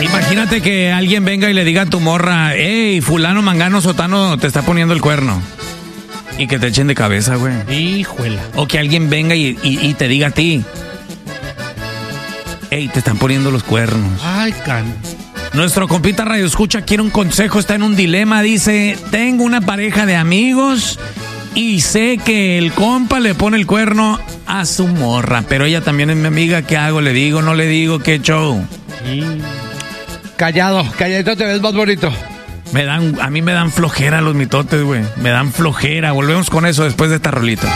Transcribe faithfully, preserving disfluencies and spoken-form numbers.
Imagínate que alguien venga y le diga a tu morra, hey, fulano, mangano, sotano, te está poniendo el cuerno. Y que te echen de cabeza, güey. Híjuela. O que alguien venga y, y, y te diga a ti, hey, te están poniendo los cuernos. Ay, can. Nuestro compita Radio Escucha quiere un consejo, está en un dilema, dice, tengo una pareja de amigos y sé que el compa le pone el cuerno a su morra, pero ella también es mi amiga, ¿qué hago? ¿Le digo? ¿No le digo? ¿Qué show? Sí. Callado, calladito te ves más bonito. Me dan, a mí me dan flojera los mitotes, güey. Me dan flojera. Volvemos con eso después de esta rolita.